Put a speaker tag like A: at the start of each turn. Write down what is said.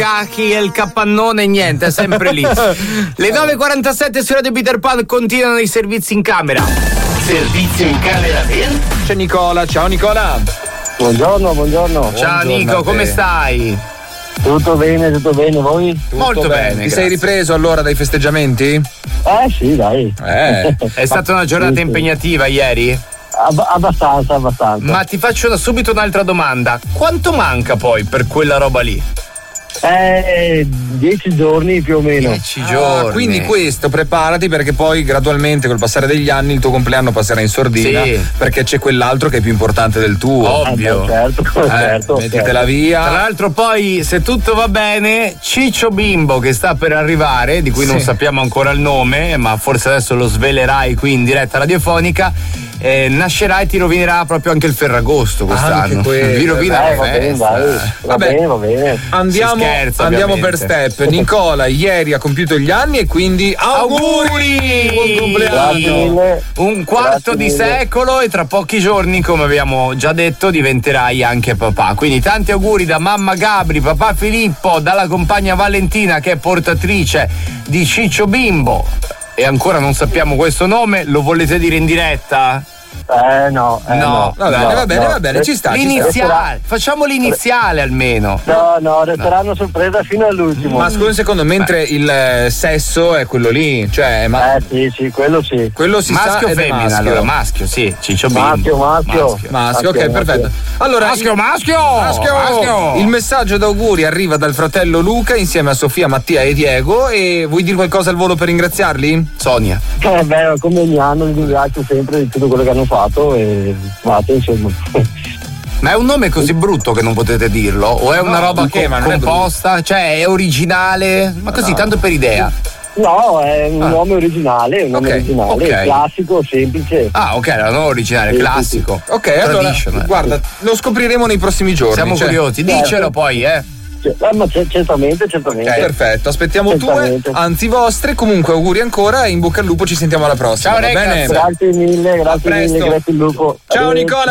A: scacchi e il capannone, niente, è sempre lì. Le 9:47 su Radio Peter Pan, continuano i servizi in camera.
B: Servizio in camera per?
C: C'è Nicola, ciao Nicola.
D: Buongiorno.
A: Ciao Nico, come stai?
D: Tutto bene, voi?
A: Molto bene.
C: Ti sei ripreso allora dai festeggiamenti?
D: Sì, dai.
A: È stata una giornata impegnativa ieri?
D: Abbastanza.
A: Ma ti faccio subito un'altra domanda. Quanto manca poi per quella roba lì?
D: 10 giorni più o meno.
A: 10 giorni.
C: Quindi questo, preparati perché poi gradualmente col passare degli anni il tuo compleanno passerà in sordina,
A: sì,
C: perché c'è quell'altro che è più importante del tuo.
A: Ovvio.
D: Certo.
C: Mettitela via.
A: Tra l'altro poi, se tutto va bene, Ciccio Bimbo che sta per arrivare, di cui non sappiamo ancora il nome, ma forse adesso lo svelerai qui in diretta radiofonica, nascerà e ti rovinerà proprio anche il Ferragosto quest'anno. Vi rovina la festa.
D: Va bene.
C: Andiamo per step. Nicola ieri ha compiuto gli anni e quindi auguri! Buon compleanno!
A: Un quarto di secolo e tra pochi giorni, come abbiamo già detto, diventerai anche papà. Quindi tanti auguri da mamma Gabri, papà Filippo, dalla compagna Valentina che è portatrice di Ciccio Bimbo. E ancora non sappiamo questo nome, lo volete dire in diretta?
D: No.
C: Va bene, ci sta.
A: L'iniziale, facciamo l'iniziale almeno.
D: No, resteranno sorpresa fino all'ultimo.
C: Ma scusa un secondo, mentre il sesso è quello lì, cioè
D: sì, quello sì.
C: Quello si
A: maschio
C: sa
A: o femmina?
C: maschio.
A: Allora, maschio, sì, Ciccio Bimbo.
C: Maschio, ok, perfetto. Allora,
A: maschio.
C: Il messaggio d'auguri arriva dal fratello Luca insieme a Sofia, Mattia e Diego. E vuoi dire qualcosa al volo per ringraziarli?
A: Sonia.
D: Come ogni anno li ringrazio sempre di tutto quello che hanno fatto e insomma.
A: Ma è un nome così brutto che non potete dirlo? O è una roba composta? Cioè è originale? Ma così, tanto per idea.
D: No, è un nome originale, classico, semplice.
A: Ok, era un nome originale, classico.
C: Ok, allora guarda, lo scopriremo nei prossimi giorni.
A: Siamo curiosi, dicelo poi,
D: Ma certamente.
C: Okay, perfetto, aspettiamo tue, anzi vostre. Comunque auguri ancora e in bocca al lupo, ci sentiamo alla prossima.
A: Ciao,
C: va bene?
D: Grazie mille, grazie al lupo.
C: Ciao Nicola.